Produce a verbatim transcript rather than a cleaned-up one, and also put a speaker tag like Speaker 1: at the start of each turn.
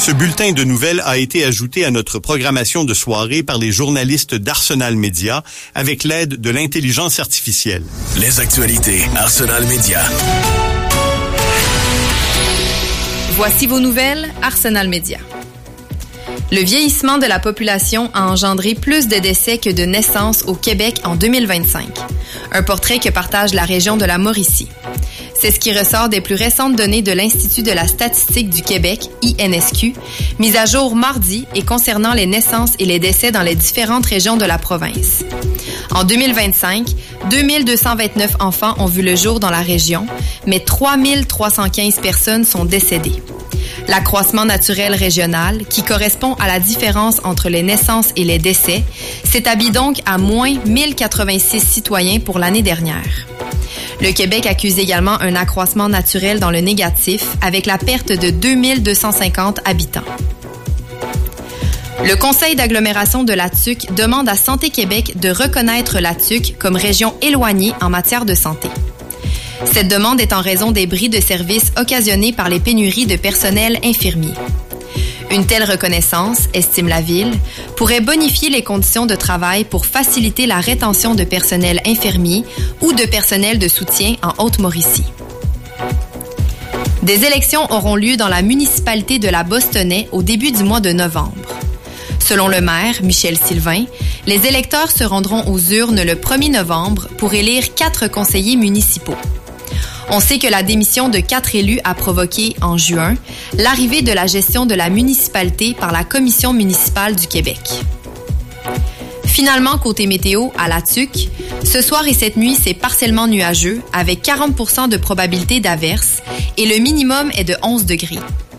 Speaker 1: Ce bulletin de nouvelles a été ajouté à notre programmation de soirée par les journalistes d'Arsenal Média avec l'aide de l'intelligence artificielle.
Speaker 2: Les actualités Arsenal Média.
Speaker 3: Voici vos nouvelles Arsenal Média. Le vieillissement de la population a engendré plus de décès que de naissances au Québec en deux mille vingt-cinq. Un portrait que partage la région de la Mauricie. C'est ce qui ressort des plus récentes données de l'Institut de la statistique du Québec, I N S Q, mise à jour mardi et concernant les naissances et les décès dans les différentes régions de la province. En deux mille vingt-cinq, deux mille deux cent vingt-neuf enfants ont vu le jour dans la région, mais trois mille trois cent quinze personnes sont décédées. L'accroissement naturel régional, qui correspond à la différence entre les naissances et les décès, s'établit donc à moins mille quatre-vingt-six citoyens pour l'année dernière. Le Québec accuse également un accroissement naturel dans le négatif, avec la perte de deux mille deux cent cinquante habitants. Le Conseil d'agglomération de l'Attuq demande à Santé Québec de reconnaître l'Attuq comme région éloignée en matière de santé. Cette demande est en raison des bris de services occasionnés par les pénuries de personnel infirmier. Une telle reconnaissance, estime la Ville, pourrait bonifier les conditions de travail pour faciliter la rétention de personnel infirmier ou de personnel de soutien en Haute-Mauricie. Des élections auront lieu dans la municipalité de la Bostonnais au début du mois de novembre. Selon le maire, Michel Sylvain, les électeurs se rendront aux urnes le premier novembre pour élire quatre conseillers municipaux. On sait que la démission de quatre élus a provoqué, en juin, l'arrivée de la gestion de la municipalité par la Commission municipale du Québec. Finalement, côté météo, à l'Attuq, ce soir et cette nuit, c'est partiellement nuageux, avec quarante pour cent de probabilité d'averse, et le minimum est de onze degrés.